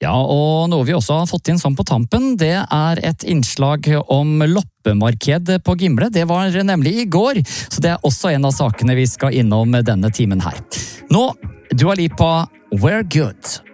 Ja, og noe vi også har fått inn sånn på tampen, det er et innslag om loppemarked på Gimle. Det var nemlig i går, så det er også en av sakene vi skal innom denne timen her. Nå, Dua Lipa, We're Good.